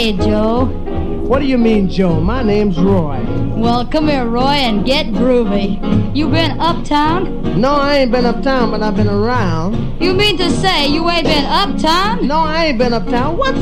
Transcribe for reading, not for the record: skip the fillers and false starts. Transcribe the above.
Hey, Joe. What do you mean, Joe? My name's Roy. Well, come here, Roy, and get groovy. You been uptown? No, I ain't been uptown, but I've been around. You mean to say you ain't been uptown? No, I ain't been uptown. What's